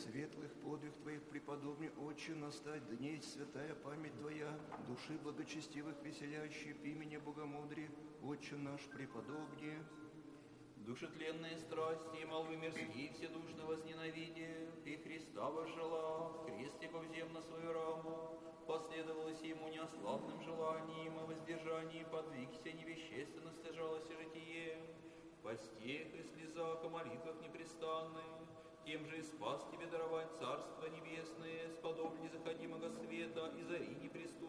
светлых подвиг Твоих преподобный, Отче, настать дней святая память Твоя, души благочестивых веселящих имени Богомудрия, Отче наш преподобнее. Душетленные страсти и молвы мирские вседушно возненавидя, Ты Христа возжелав, крестиков зем на свою раму, последовалось ему неослабным желанием о воздержании, подвигся невещественно стяжалось житие, постех и слезах о молитвах непрестанных, тем же и спас тебе даровать Царство Небесное, сподобни заходимого света и зари неприступного.